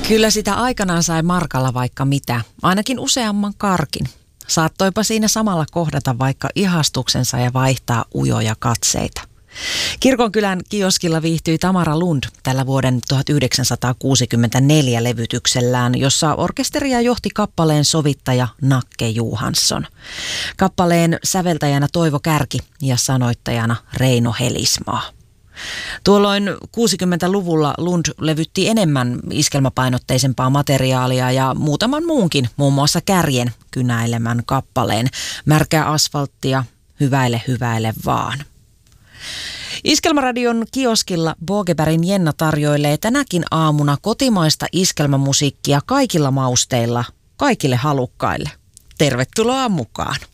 Kyllä sitä aikanaan sai markalla vaikka mitä, ainakin useamman karkin. Saattoipa siinä samalla kohdata vaikka ihastuksensa ja vaihtaa ujoja katseita. Kirkonkylän kioskilla viihtyi Tamara Lund tällä vuoden 1964 levytyksellään, jossa orkesteria johti kappaleen sovittaja Nakke Johansson. Kappaleen säveltäjänä Toivo Kärki ja sanoittajana Reino Helismaa. Tuolloin 60-luvulla Lund levytti enemmän iskelmäpainotteisempaa materiaalia ja muutaman muunkin, muun muassa Kärjen kynäilemän kappaleen Märkää asfalttia, hyväile vaan. Iskelmäradion kioskilla Bogebergin Jenna tarjoilee tänäkin aamuna kotimaista iskelmämusiikkia kaikilla mausteilla, kaikille halukkaille. Tervetuloa mukaan!